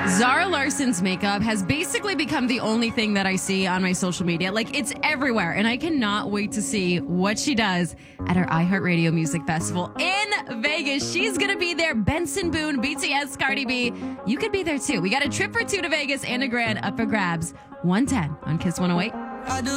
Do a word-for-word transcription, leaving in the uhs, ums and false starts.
Zara Larson's makeup has basically become the only thing that I see on my social media. Like, it's everywhere, and I cannot wait to see what she does at her iHeartRadio Music Festival in Vegas. She's going to be there. Benson Boone, B T S, Cardi B. You could be there, too. We got a trip for two to Vegas and a grand up for grabs. one ten on Kiss one oh eight. I do